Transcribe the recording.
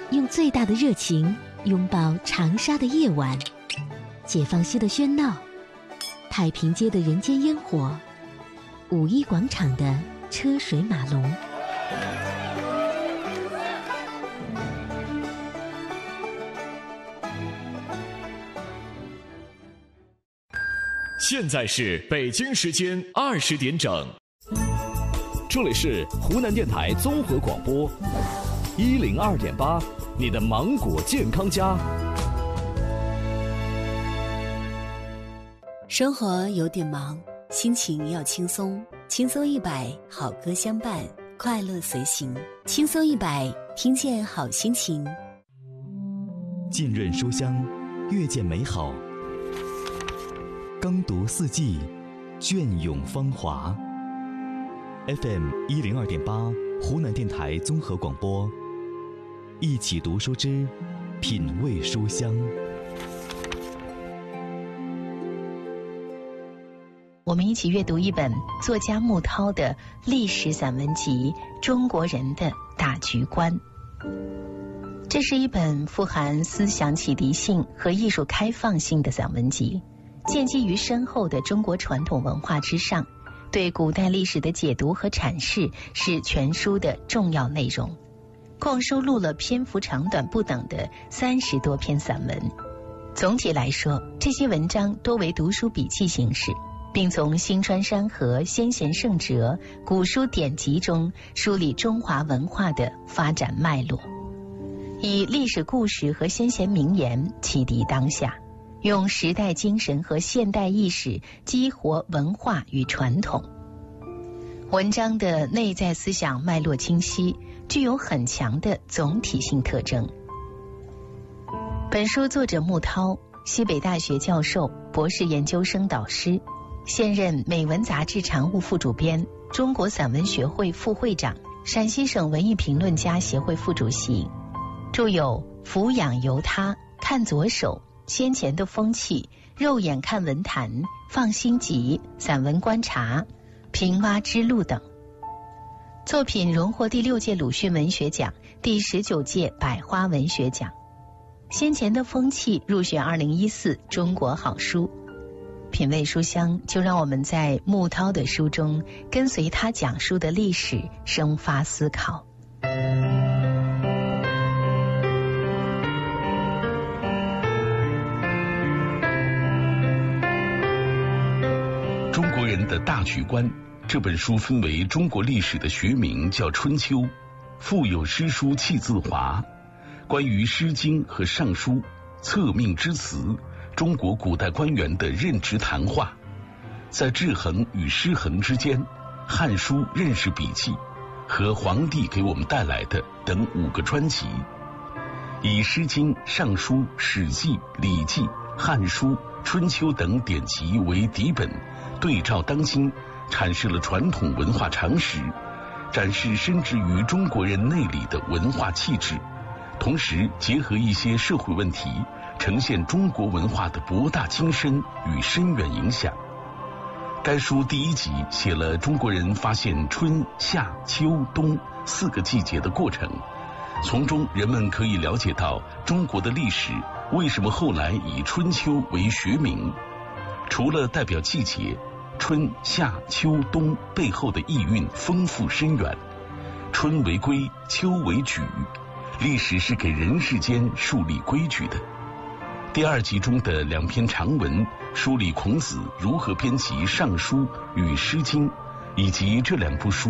用最大的热情拥抱长沙的夜晚，解放西的喧闹，太平街的人间烟火，五一广场的车水马龙。 现在是北京时间20点整， 这里是湖南电台综合广播102.8，你的芒果健康家。 生活有点忙，心情要轻松，轻松100，好歌相伴，快乐随行，轻松100，听见好心情。 浸润书香，阅见美好，耕读四季，隽永芳华。FM 102.8，湖南电台综合广播，一起读书之品味书香。 我们一起阅读一本作家穆涛的历史散文集《中国人的大局观》。这是一本富含思想启迪性和艺术开放性的散文集，建基于深厚的中国传统文化之上，对古代历史的解读和阐释是全书的重要内容，共收录了篇幅长短不等的30多篇散文。总体来说，这些文章多为读书笔记形式，并从辛川山河、先贤圣哲、古书典籍中梳理中华文化的发展脉络，以历史故事和先贤名言启迪当下，用时代精神和现代意识激活文化与传统。文章的内在思想脉络清晰，具有很强的总体性特征。本书作者穆涛，西北大学教授、博士研究生导师，现任美文杂志常务副主编，中国散文学会副会长，陕西省文艺评论家协会副主席，著有《俯仰由他》、《看左手》、《先前的风气》、《肉眼看文坛》、《放心集》、《散文观察》、《平蛙之路》等。作品荣获第6届鲁迅文学奖、第19届百花文学奖。先前的风气入选2014中国好书。品味书香，就让我们在穆涛的书中跟随他讲述的历史生发思考。 中国人的大局观这本书分为中国历史的学名叫春秋，腹有诗书气自华，关于诗经和尚书、策命之词，中国古代官员的任职谈话，在制衡与失衡之间，汉书认识笔记和皇帝给我们带来的等5个专辑，以诗经、尚书、史记、礼记、汉书、春秋等典籍为底本，对照当今，阐释了传统文化常识，展示深植于中国人内里的文化气质，同时结合一些社会问题，呈现中国文化的博大精深与深远影响。该书第1集写了中国人发现春夏秋冬4个季节的过程，从中人们可以了解到中国的历史为什么后来以春秋为学名。除了代表季节，春夏秋冬背后的意蕴丰富深远。春为规，秋为矩，历史是给人世间树立规矩的。第2集中的2篇长文梳理孔子如何编辑《尚书》与《诗经》，以及这2部书